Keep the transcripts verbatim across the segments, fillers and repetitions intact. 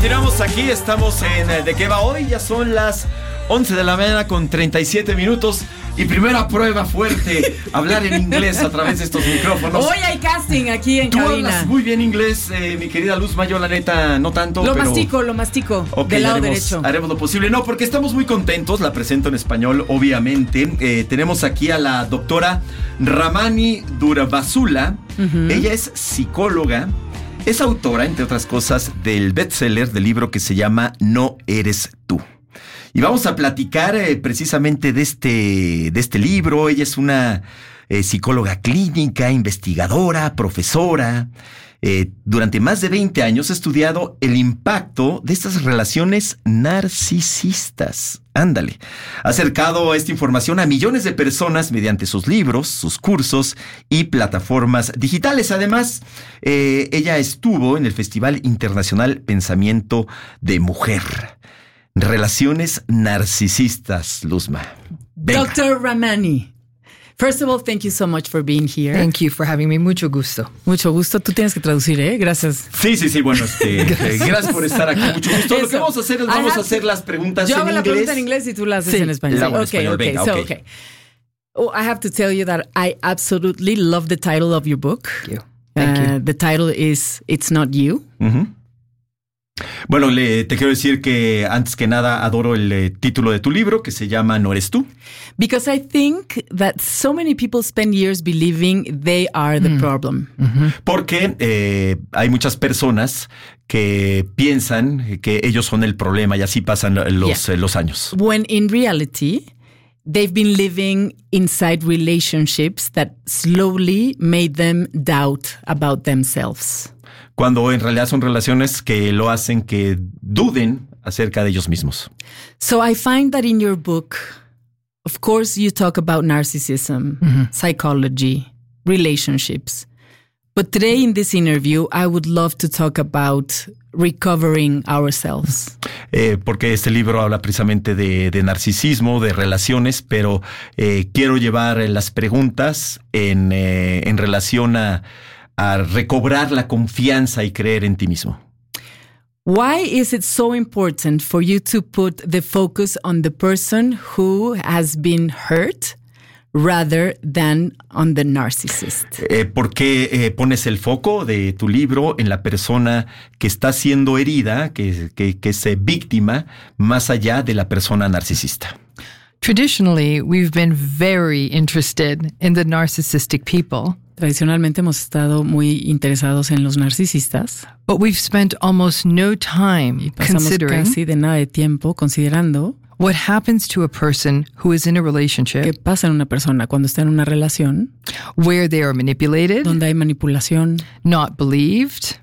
Tiramos aquí, estamos en ¿De qué va hoy? Ya son las once de la mañana con treinta y siete minutos. Y primera prueba fuerte, hablar en inglés a través de estos micrófonos. Hoy hay casting aquí en Tú cabina. hablas muy bien inglés, eh, mi querida Luzma. Yo la neta no tanto. Lo pero... mastico, lo mastico, okay, del lado haremos, derecho. Haremos lo posible. No, porque estamos muy contentos. La presento en español, obviamente. Eh, tenemos aquí a la doctora Ramani Durvasula. Uh-huh. Ella es psicóloga. Es autora, entre otras cosas, del bestseller del libro que se llama No eres tú. Y vamos a platicar eh, precisamente de este, de este libro. Ella es una eh, psicóloga clínica, investigadora, profesora. Eh, durante más de veinte años ha estudiado el impacto de estas relaciones narcisistas. Ándale. Ha acercado esta información a millones de personas mediante sus libros, sus cursos y plataformas digitales. Además, eh, ella estuvo en el Festival Internacional Pensamiento de Mujer. Relaciones narcisistas, Luzma. Venga. doctor Ramani. First of all, thank you so much for being here. Thank you for having me. Mucho gusto. Mucho gusto. Tú tienes que traducir, ¿eh? Gracias. Sí, sí, sí. Bueno, este, gracias. gracias por estar aquí. Mucho gusto. Eso. Lo que vamos a hacer es vamos a hacer las preguntas Yo en hago inglés. la pregunta en inglés y tú la haces sí, en español. La hago en okay, español. okay, Venga, so, okay. okay. Oh, I have to tell you that I absolutely love the title of your book. Thank you. Thank uh, you. The title is It's Not You. Uh-huh. Bueno, le, te quiero decir que antes que nada adoro el eh, título de tu libro, que se llama No eres tú. Because I think that so many people spend years believing they are the mm. problem. Uh-huh. Porque eh, hay muchas personas que piensan que ellos son el problema y así pasan los, yeah. eh, los años. When in reality, they've been living inside relationships that slowly made them doubt about themselves. Cuando en realidad son relaciones que lo hacen que duden acerca de ellos mismos. So I find that in your book, of course, you talk about narcissism, mm-hmm. psychology, relationships. But today in this interview, I would love to talk about recovering ourselves. Eh, porque este libro habla precisamente de, de narcisismo, de relaciones, pero eh, quiero llevar las preguntas en, eh, en relación a a recobrar la confianza y creer en ti mismo. Why is it so important for you to put the focus on the person who has been hurt rather than on the narcissist? Eh, ¿Por qué eh, pones el foco de tu libro en la persona que está siendo herida, que, que, que es víctima, más allá de la persona narcisista? Traditionally, we've been very interested in the narcissistic people. Tradicionalmente hemos estado muy interesados en los narcisistas. But we've spent almost no time y pasamos considering casi de nada de tiempo considerando what happens to a person who is in a relationship. ¿Qué pasa en una persona cuando está en una relación? Where they are manipulated. Donde hay manipulación. Not believed.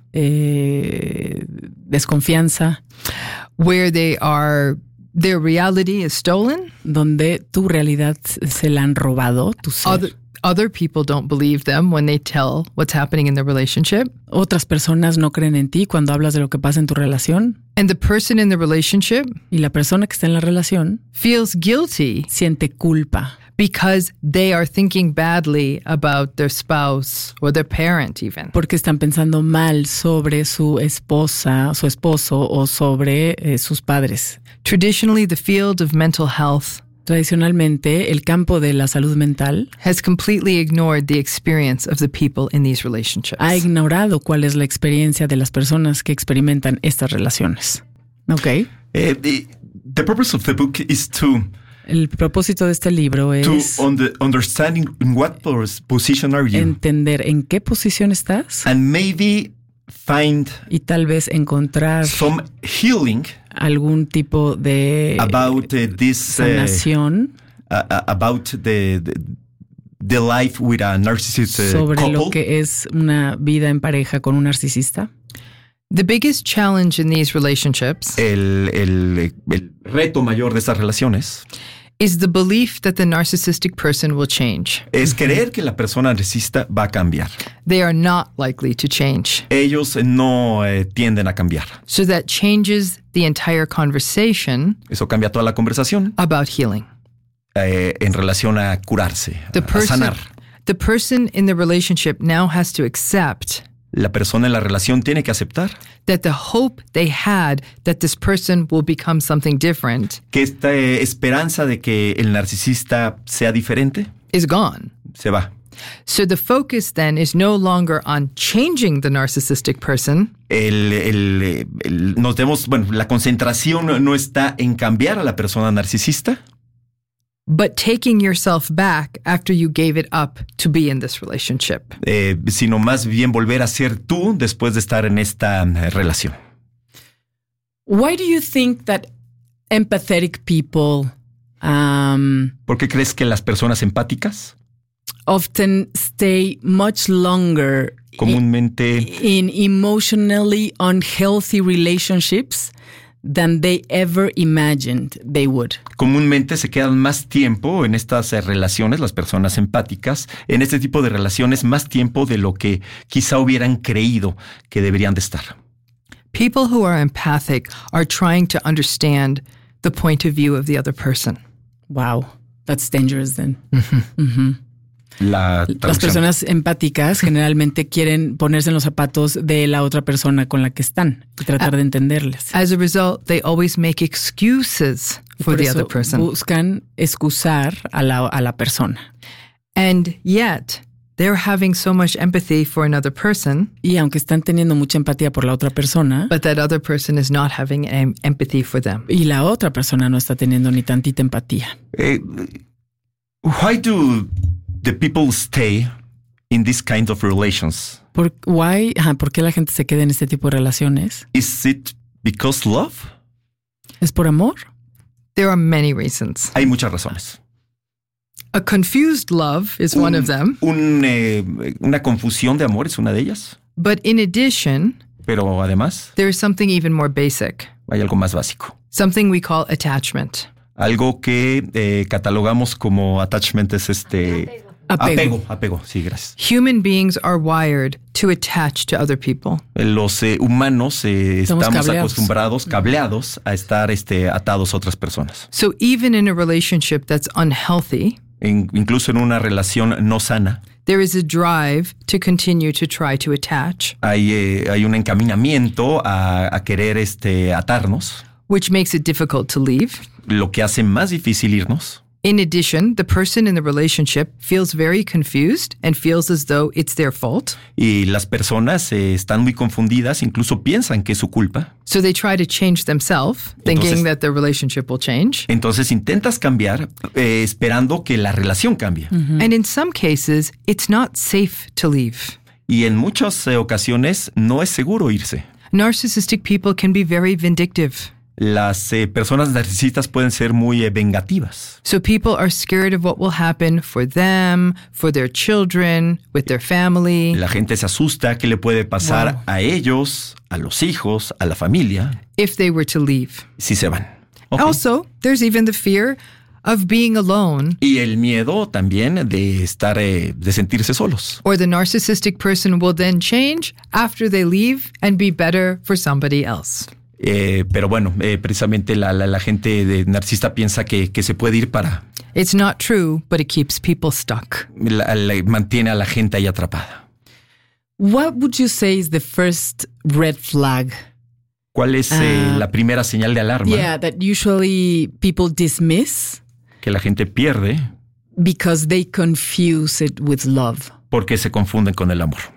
Eh, desconfianza. Where they are... Their reality is stolen. Donde tu realidad se la han robado, tu ser. Other, other people don't believe them when they tell what's happening in the relationship. Otras personas no creen en ti cuando hablas de lo que pasa en tu relación. And the person in the relationship y la persona que está en la relación feels guilty. Siente culpa. Because they are thinking badly about their spouse or their parent even. Porque están pensando mal sobre su esposa, su esposo o sobre eh, sus padres. Traditionally, the field of mental health Tradicionalmente, el campo de la salud mental has completely ignored the experience of the people in these relationships. Ha ignorado cuál es la experiencia de las personas que experimentan estas relaciones. Okay. Uh, the, the purpose of the book is to El propósito de este libro es to under, understanding in what position are you, entender en qué posición estás, and maybe find y tal vez encontrar some healing algún tipo de about uh, this sanación uh, uh, about the, the the life with a narcissist uh, sobre couple. Lo que es una vida en pareja con un narcisista. The biggest challenge in these relationships el, el, el reto mayor de estas relaciones is the belief that the narcissistic person will change. Es creer que la persona narcisista va a cambiar. They are not likely to change. Ellos no eh, tienden a cambiar. So that changes the entire conversation. Eso cambia toda la conversación. About healing. Eh, en relación a curarse, the a, person, a sanar. The person in the relationship now has to accept La persona en la relación tiene que aceptar that the hope they had that this person will become something different que esta eh, esperanza de que el narcisista sea diferente is gone. se va. So the focus then is no longer on changing the narcissistic person, El, el, el- nos demos, bueno, la concentración no está en cambiar a la persona narcisista, but taking yourself back after you gave it up to be in this relationship. eh, sino más bien volver a ser tú después de estar en esta eh, relación. Why do you think that empathetic people um, ¿Por qué crees que las personas empáticas often stay much longer in, comúnmente in emotionally unhealthy relationships than they ever imagined they would? comúnmente se quedan más tiempo en estas eh, relaciones, las personas empáticas, en este tipo de relaciones más tiempo de lo que quizá hubieran creído que deberían de estar? People who are empathic are trying to understand the point of view of the other person. Wow, that's dangerous then. La Las traducción. personas empáticas generalmente quieren ponerse en los zapatos de la otra persona con la que están y tratar de entenderles. As a result, they always make excuses Y for por the eso other person. buscan excusar a la, a la persona. And yet, they're having so much empathy for another person, Y aunque están teniendo mucha empatía por la otra persona, but that other person is not having em- empathy for them. y la otra persona no está teniendo ni tantita empatía. Eh, why do the people stay in this kind of relations? ¿Por, why, ajá, ¿Por qué la gente se queda en este tipo de relaciones? Is it because love? ¿Es por amor? There are many reasons. Hay muchas razones. A confused love is one of them. Un, eh, una confusión de amor es una de ellas, But in addition, pero además there is something even more basic, hay algo más básico. something we call attachment. Algo que eh, catalogamos como attachment es este... Apego. Apego, apego, sí, gracias. Human beings are wired to attach to other people. Los eh, humanos eh, Estamos estamos cableados. acostumbrados, cableados, a estar este, atados a otras personas. So even in a relationship that's unhealthy, En- incluso en una relación no sana, there is a drive to continue to try to attach, hay, eh, hay un encaminamiento a, a querer este, atarnos, which makes it difficult to leave. lo que hace más difícil irnos. In addition, the person in the relationship feels very confused and feels as though it's their fault. Y las personas eh, están muy confundidas, incluso piensan que es su culpa. So they try to change themselves, thinking Entonces- that the relationship will change. Entonces intentas cambiar eh, esperando que la relación cambie. And in some cases, it's not safe to leave. Y en muchas eh, ocasiones no es seguro irse. Narcissistic people can be very vindictive. Las eh, personas narcisistas pueden ser muy eh, vengativas. So people are scared of what will happen for them, for their children, with their family. La gente se asusta qué le puede pasar Wow. a ellos, a los hijos, a la familia, if they were to leave. si se van. Ok. Also, there's even the fear of being alone, Y el miedo también de estar, eh, de sentirse solos. or the narcissistic person will then change after they leave and be better for somebody else. Eh, pero bueno, eh, precisamente la, la, la gente de narcisista piensa que, que se puede ir para... It's not true, but it keeps people stuck. la- la- mantiene a la gente ahí atrapada. What would you say is the first red flag? ¿Cuál es eh, la primera señal de alarma Yeah, that usually people dismiss que la gente pierde because they confuse it with love. porque se confunden con el amor?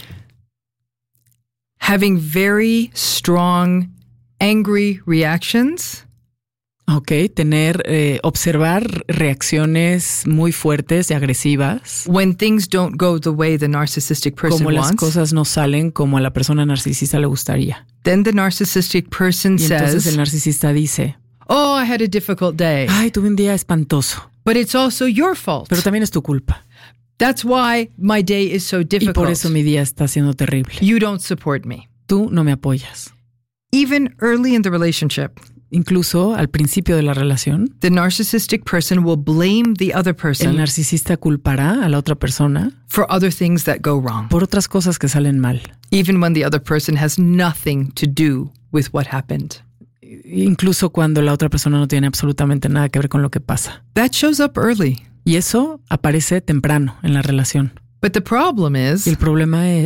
Having very strong, angry reactions, Ok, tener, eh, observar reacciones muy fuertes y agresivas. when things don't go the way the narcissistic person Como las wants, cosas no salen como a la persona narcisista le gustaría. then the narcissistic person Y entonces says, el narcisista dice, oh, I had a difficult day, ay, tuve un día espantoso, but it's also your fault. pero también es tu culpa. That's why my day is so Y por difficult. eso mi día está siendo terrible. You don't support me. Tú no me apoyas. Even early in the relationship, Incluso al principio de la relación, the narcissistic person will blame the other el person narcisista culpará a la otra persona for other things that go wrong, por otras cosas que salen mal. even when the other person has nothing to do with what happened. Incluso cuando la otra persona no tiene absolutamente nada que ver con lo que pasa. That shows up early. Y eso aparece temprano en la relación. But the problem Y is, el problema es,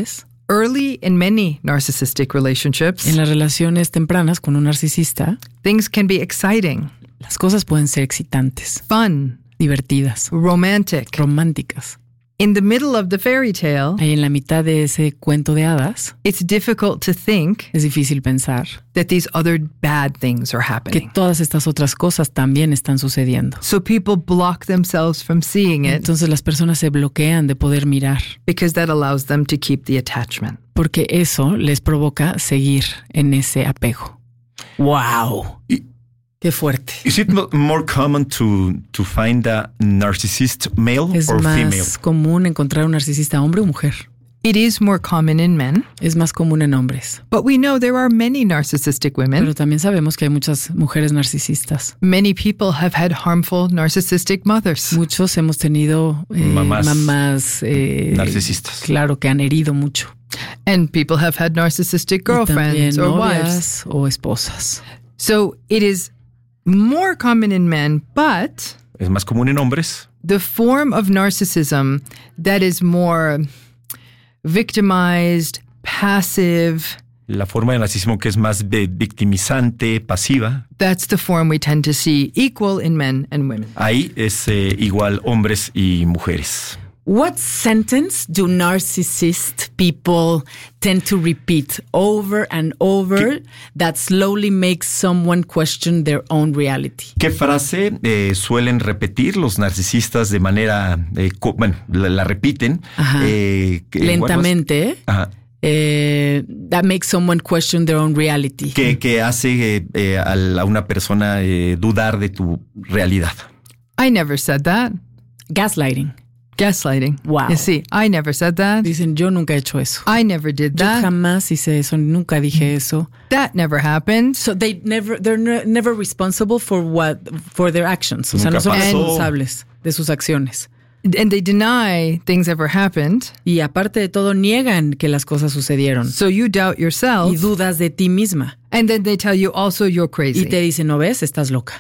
Early in many narcissistic relationships, En las relaciones tempranas con un narcisista, things can be exciting, las cosas pueden ser excitantes, fun, divertidas, romantic. románticas. In the middle of the fairy tale, Ahí en la mitad de ese cuento de hadas, it's difficult to think es difícil pensar that these other bad things are que happening. todas estas otras cosas también están sucediendo. So people block themselves from seeing it Entonces las personas se bloquean de poder mirar, because that allows them to keep the attachment. porque eso les provoca seguir en ese apego. ¡Wow! Y- ¡Qué fuerte! Is it mo- more common to, to find a narcissist male Es or más female? común encontrar un narcisista hombre o mujer. It is more common in men, Es más común en hombres. but we know there are many narcissistic women. Pero también sabemos que hay muchas mujeres narcisistas. Many people have had harmful narcissistic mothers. Muchos hemos tenido eh, Mamás. mamás eh, Narcisistas. Claro, que han herido mucho. And people have had narcissistic Y también girlfriends or wives. novias o esposas. So it is more common in men, but Es más común en hombres. the form of narcissism that is more victimized, passive, La forma de narcisismo que es más de- victimizante, pasiva. that's the form we tend to see equal in men and women. Ahí es eh, igual hombres y mujeres. What sentence do narcissist people tend to repeat over and over that slowly makes someone question their own reality? ¿Qué frase eh, suelen repetir los narcisistas de manera, eh, co- bueno, la, la repiten? Ajá. eh, que- Lentamente. Ajá. Eh, that makes someone question their own reality. Que, que hace eh, eh, a, la- a una persona eh, dudar de tu realidad. I never said that. Gaslighting. Gaslighting. Wow. You see, I never said that. Dicen, yo nunca he hecho eso. I never did Yo that. jamás hice eso, nunca dije eso. That never happened. So they never, they're ne- never responsible for what, for their actions. O sea, no Nunca son pasó. responsables de sus acciones. And they deny things ever happened. Y aparte de todo, niegan que las cosas sucedieron. So you doubt yourself. Y dudas de ti misma. And then they tell you also you're crazy. Y te dicen, ¿no ves? Estás loca.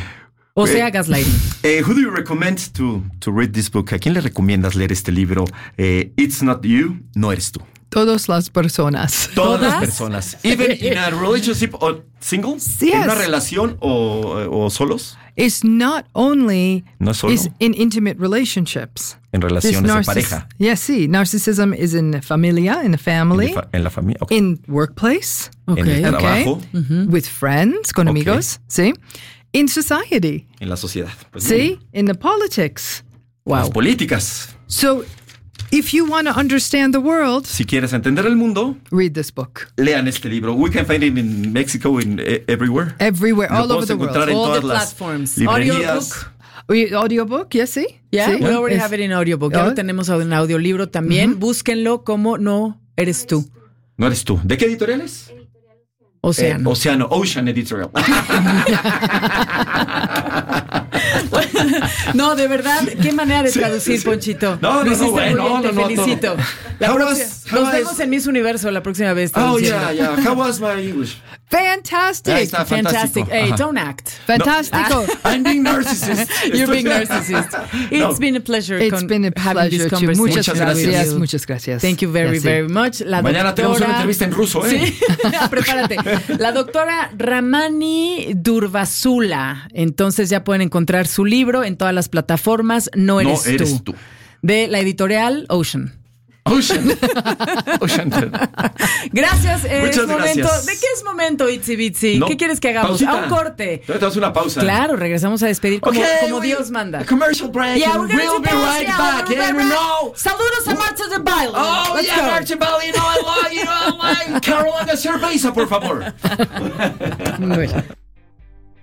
O sea, gaslighting. Eh, who do you recommend to, to read this book? ¿A quién le recomiendas leer este libro? Eh, It's Not You, No Eres Tú. Todas las personas. Todas las ¿Todas? personas. Even in a relationship or single. Yes. En una relación o, o solos. It's not only No es solo. is in intimate relationships. En This relaciones de narciss- pareja. Yes, see, narcissism is in familia, in the En, family, la fa- en la familia. ok. in workplace, Ok. En el okay, trabajo. with friends, con Okay. amigos, see, in society, En la sociedad. Pues, see, in the politics. Las políticas. So, if you want to understand the world, Si quieres entender el mundo, read this book. lean este libro. We can find it in Mexico, in eh, everywhere. Everywhere, Lo all over podemos the encontrar world. en All todas the las platforms. librerías. Audiobook. We- Audiobook, yes, see? Yeah, See? we already It's- have it in audiobook. Ya Oh. lo tenemos en audiolibro también. Búsquenlo como No Eres Tú. No eres tú. ¿De qué editorial es? Océano. Eh, Océano, Ocean Editorial. No, de verdad, qué manera de Sí, traducir, sí, sí. Ponchito. No, no, Lo hiciste no, bueno, muy bien, no, te no, no, felicito. todo. La How próxima- was- how nos was- vemos en Miss Universo la próxima vez. Oh, traduciendo. yeah, yeah. How was my English? Fantastic. Ahí está, Fantastic. fantástico. Hey, Ajá. don't act. Fantastico. I'm being narcissist. You're Estoy- being narcissist. It's No. been a pleasure It's con- been a having this pleasure to conversation muchas Muchas gracias. gracias. with you. Muchas gracias. Thank you very, Yes, sí. very much. La Mañana tenemos una doctora- entrevista en ruso, ¿eh? Sí, prepárate. La doctora Ramani Durvasula. Entonces ya pueden encontrar su libro en todas las plataformas. No eres, No eres tú. De la editorial Ocean. Ocean. Ocean. Gracias. eh, Muchas es momento. gracias. ¿De qué es momento, Itzy Bitsy? No. ¿Qué quieres que hagamos? Pausita. A un corte. Te damos una pausa. Claro, regresamos a despedir como, Okay, como we- Dios manda. A commercial break. Yeah, and we're gonna we'll do be pause, right yeah, back. we'll be And right back. no. Saludos a Marta de Baile. Oh, Let's yeah, go. Archibald, you know I love you. I like Carolina Cerveza, por favor. Muy bien.